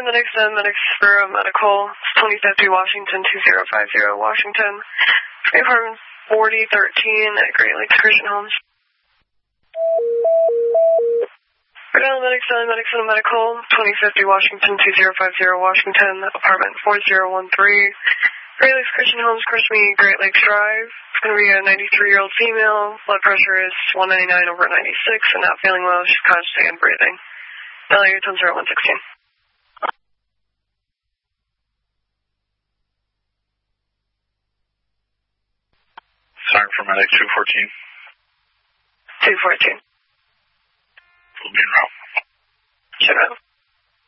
paramedics and medics for medical. 2050 Washington 2050 Washington. Apartment 4013 at Great Lakes Christian Homes. Medics and medics and medical. 2050 Washington 2050 Washington. Apartment 4013. Great Lakes Christian Homes, Christmas, Great Lakes Drive. It's going to be a 93-year-old female. Blood pressure is 199/96 and not feeling well. She's conscious and breathing. Value tones are at 116. Sorry for medic 214. 214. We'll be in route. Should route.